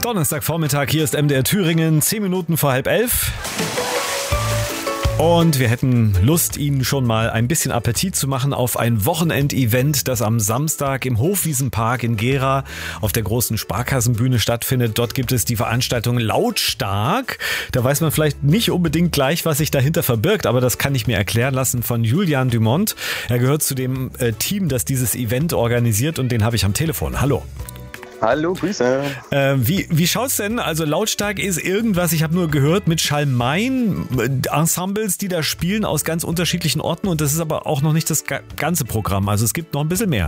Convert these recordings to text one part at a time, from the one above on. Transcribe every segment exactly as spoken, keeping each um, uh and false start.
Donnerstagvormittag, hier ist M D R Thüringen, zehn Minuten vor halb elf. Und wir hätten Lust, Ihnen schon mal ein bisschen Appetit zu machen auf ein Wochenendevent, das am Samstag im Hofwiesenpark in Gera auf der großen Sparkassenbühne stattfindet. Dort gibt es die Veranstaltung Lautstark. Da weiß man vielleicht nicht unbedingt gleich, was sich dahinter verbirgt, aber das kann ich mir erklären lassen von Julian Dumont. Er gehört zu dem äh, Team, das dieses Event organisiert, und den habe ich am Telefon. Hallo. Hallo, Grüße. Äh, wie, wie schaut's denn? Also Lautstark ist irgendwas, ich habe nur gehört, mit Schalmeien-Ensembles, die da spielen aus ganz unterschiedlichen Orten, und das ist aber auch noch nicht das ganze Programm. Also es gibt noch ein bisschen mehr.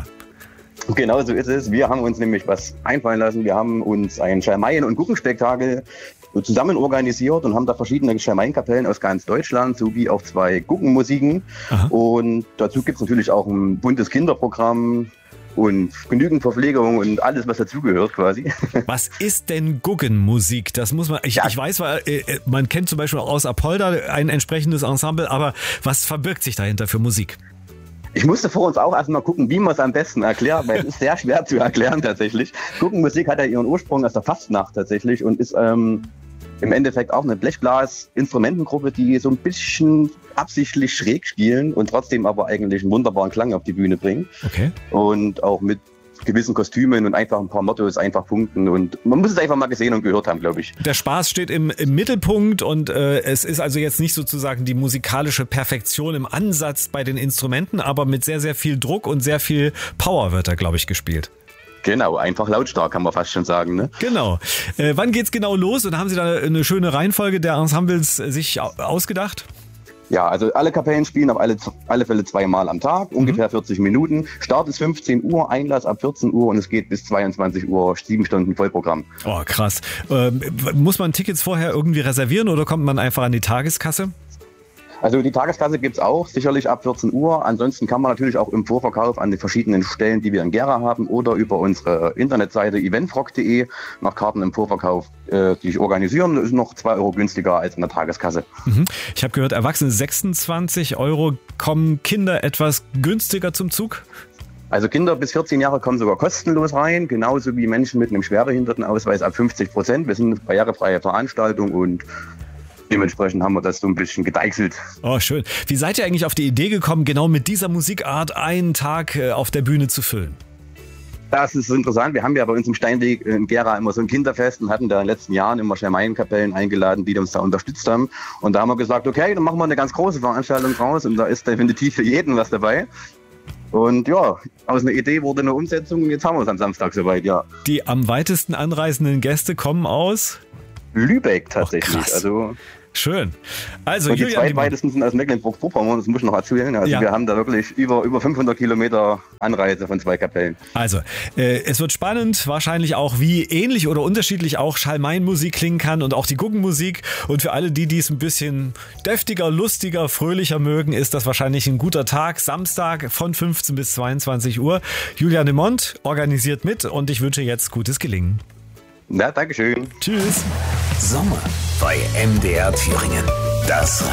Genau so ist es. Wir haben uns nämlich was einfallen lassen. Wir haben uns ein Schalmeien- und Guggenspektakel zusammen organisiert und haben da verschiedene Schalmeienkapellen aus ganz Deutschland sowie auch zwei Guggenmusiken. Aha. Und dazu gibt es natürlich auch ein buntes Kinderprogramm und genügend Verpflegung und alles, was dazugehört quasi. Was ist denn Guggenmusik? Das muss man, ich, ja. ich weiß, weil, äh, man kennt zum Beispiel aus Apolda ein entsprechendes Ensemble, aber was verbirgt sich dahinter für Musik? Ich musste vor uns auch erstmal gucken, wie man es am besten erklärt, weil es ist sehr schwer zu erklären tatsächlich. Guggenmusik hat ja ihren Ursprung aus der Fastnacht tatsächlich und ist ähm, im Endeffekt auch eine Blechblas-Instrumentengruppe, die so ein bisschen absichtlich schräg spielen und trotzdem aber eigentlich einen wunderbaren Klang auf die Bühne bringen. Okay. Und auch mit gewissen Kostümen und einfach ein paar Mottos, einfach punkten, und man muss es einfach mal gesehen und gehört haben, glaube ich. Der Spaß steht im, im Mittelpunkt, und äh, es ist also jetzt nicht sozusagen die musikalische Perfektion im Ansatz bei den Instrumenten, aber mit sehr, sehr viel Druck und sehr viel Power wird da, glaube ich, gespielt. Genau, einfach lautstark, kann man fast schon sagen. Ne? Genau. Äh, wann geht's genau los, und haben Sie da eine schöne Reihenfolge der Ensembles sich ausgedacht? Ja, also alle Kapellen spielen auf alle, alle Fälle zweimal am Tag, ungefähr mhm. vierzig Minuten. Start ist fünfzehn Uhr, Einlass ab vierzehn Uhr, und es geht bis zweiundzwanzig Uhr, sieben Stunden Vollprogramm. Oh, krass. Ähm, muss man Tickets vorher irgendwie reservieren oder kommt man einfach an die Tageskasse? Also die Tageskasse gibt's auch, sicherlich ab vierzehn Uhr. Ansonsten kann man natürlich auch im Vorverkauf an den verschiedenen Stellen, die wir in Gera haben, oder über unsere Internetseite eventrock punkt de nach Karten im Vorverkauf äh, die organisieren. Das ist noch zwei Euro günstiger als in der Tageskasse. Mhm. Ich habe gehört, Erwachsene sechsundzwanzig Euro. Kommen Kinder etwas günstiger zum Zug? Also Kinder bis vierzehn Jahre kommen sogar kostenlos rein, genauso wie Menschen mit einem Schwerbehindertenausweis ab fünfzig Prozent. Wir sind eine barrierefreie Veranstaltung und dementsprechend haben wir das so ein bisschen gedeichselt. Oh, schön. Wie seid ihr eigentlich auf die Idee gekommen, genau mit dieser Musikart einen Tag auf der Bühne zu füllen? Das ist interessant. Wir haben ja bei uns im Steinweg in Gera immer so ein Kinderfest und hatten da in den letzten Jahren immer Schalmeienkapellen eingeladen, die uns da unterstützt haben. Und da haben wir gesagt, okay, dann machen wir eine ganz große Veranstaltung draus, und da ist definitiv für jeden was dabei. Und ja, aus einer Idee wurde eine Umsetzung, und jetzt haben wir es am Samstag soweit, ja. Die am weitesten anreisenden Gäste kommen aus Lübeck tatsächlich. Oh, krass. Also schön. Also und die zweitweitesten sind aus Mecklenburg-Vorpommern, das muss ich noch erzählen. Also ja. Wir haben da wirklich über, über fünfhundert Kilometer Anreise von zwei Kapellen. Also, äh, es wird spannend, wahrscheinlich auch, wie ähnlich oder unterschiedlich auch Schalmeienmusik klingen kann und auch die Guggenmusik. Und für alle, die dies ein bisschen deftiger, lustiger, fröhlicher mögen, ist das wahrscheinlich ein guter Tag. Samstag von fünfzehn bis zweiundzwanzig Uhr. Julian Dumont organisiert mit, und ich wünsche jetzt gutes Gelingen. Na, danke schön. Tschüss. Sommer bei M D R Thüringen. Das